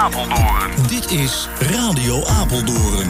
Apeldoorn. Dit is Radio Apeldoorn.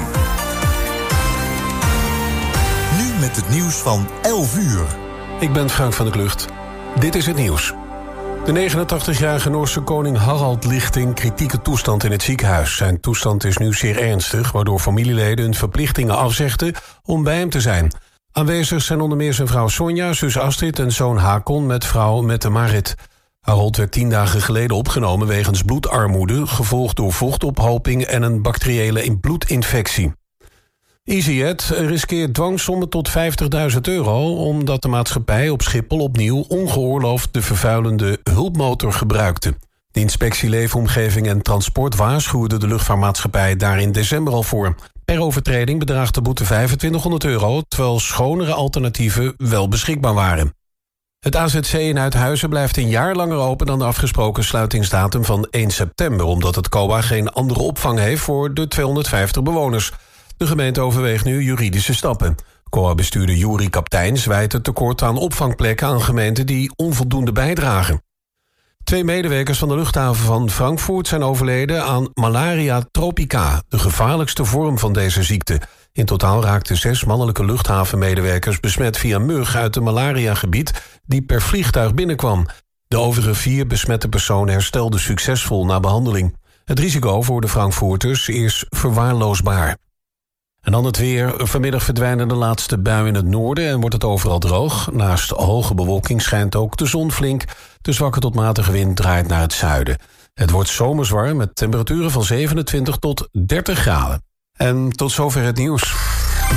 Nu met het nieuws van 11 uur. Ik ben Frank van der Klucht. Dit is het nieuws. De 89-jarige Noorse koning Harald ligt in kritieke toestand in het ziekenhuis. Zijn toestand is nu zeer ernstig, waardoor familieleden hun verplichtingen afzegden om bij hem te zijn. Aanwezig zijn onder meer zijn vrouw Sonja, zus Astrid en zoon Hakon met vrouw Mette-Marit. Harold werd 10 dagen geleden opgenomen wegens bloedarmoede, gevolgd door vochtophoping en een bacteriële bloedinfectie. EasyJet riskeert dwangsommen tot €50.000 omdat de maatschappij op Schiphol opnieuw ongeoorloofd de vervuilende hulpmotor gebruikte. De inspectie Leefomgeving en Transport waarschuwde de luchtvaartmaatschappij daar in december al voor. Per overtreding bedraagt de boete €2500, terwijl schonere alternatieven wel beschikbaar waren. Het AZC in Uithuizen blijft een jaar langer open dan de afgesproken sluitingsdatum van 1 september... omdat het COA geen andere opvang heeft voor de 250 bewoners. De gemeente overweegt nu juridische stappen. COA-bestuurder Juri Kapteins wijt het tekort aan opvangplekken aan gemeenten die onvoldoende bijdragen. 2 medewerkers van de luchthaven van Frankfurt zijn overleden aan malaria tropica, de gevaarlijkste vorm van deze ziekte. In totaal raakten 6 mannelijke luchthavenmedewerkers besmet via mug uit een malariagebied die per vliegtuig binnenkwam. De overige 4 besmette personen herstelden succesvol na behandeling. Het risico voor de Frankfurters is verwaarloosbaar. En dan het weer. Vanmiddag verdwijnen de laatste buien in het noorden en wordt het overal droog. Naast hoge bewolking schijnt ook de zon flink. De zwakke tot matige wind draait naar het zuiden. Het wordt zomers warm met temperaturen van 27 tot 30 graden. En tot zover het nieuws.